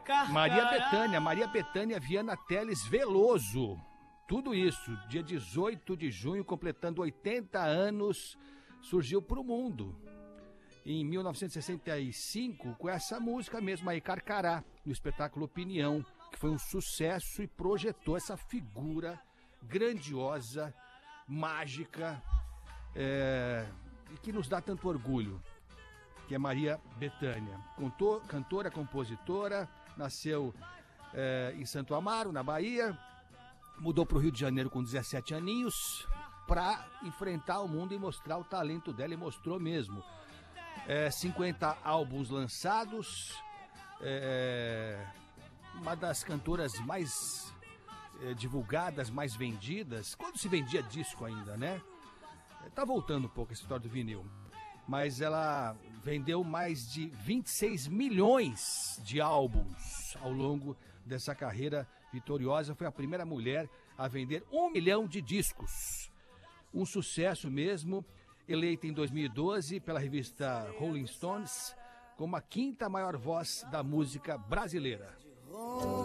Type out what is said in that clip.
Maria Bethânia Viana Teles Veloso. Tudo isso, dia 18 de junho, completando 80 anos, surgiu para o mundo. Em 1965, com essa música mesmo aí, Carcará, no espetáculo Opinião, que foi um sucesso e projetou essa figura grandiosa, mágica, e que nos dá tanto orgulho, que é Maria Bethânia. Cantora, compositora, nasceu em Santo Amaro, na Bahia, mudou para o Rio de Janeiro com 17 aninhos para enfrentar o mundo e mostrar o talento dela, e mostrou mesmo. 50 álbuns lançados, uma das cantoras mais divulgadas, mais vendidas, quando se vendia disco ainda, né? Tá voltando um pouco essa história do vinil, mas ela vendeu mais de 26 milhões de álbuns ao longo dessa carreira vitoriosa. Foi a primeira mulher a vender 1 milhão de discos. Um sucesso mesmo, eleita em 2012 pela revista Rolling Stones como a 5ª maior voz da música brasileira.